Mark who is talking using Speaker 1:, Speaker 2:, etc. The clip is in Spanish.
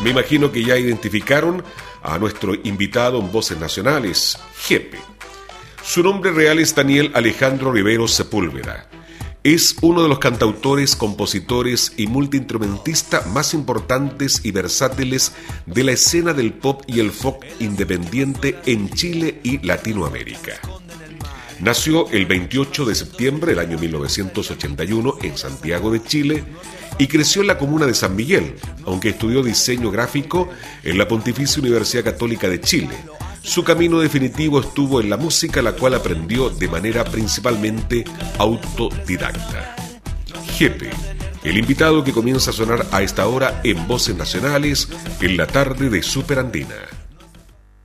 Speaker 1: Me imagino que ya identificaron a nuestro invitado en Voces Nacionales, Jepe. Su nombre real es Daniel Alejandro Riveros Sepúlveda. Es uno de los cantautores, compositores y multiinstrumentistas más importantes y versátiles de la escena del pop y el folk independiente en Chile y Latinoamérica. Nació el 28 de septiembre del año 1981 en Santiago de Chile y creció en la comuna de San Miguel, aunque estudió diseño gráfico en la Pontificia Universidad Católica de Chile. Su camino definitivo estuvo en la música, la cual aprendió de manera principalmente autodidacta. Jepe, el invitado que comienza a sonar a esta hora en Voces Nacionales en la tarde de Superandina.